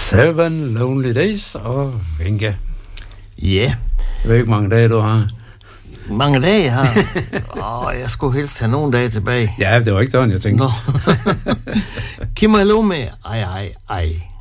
7 Lonely Days og Vinke. Ja. Jeg ved ikke, mange dage du har. Mange dage jeg har. Jeg skulle helst have nogle dage tilbage. Ja, det var ikke sådan, jeg tænkte. Kim Malou med Ej, ej, ej.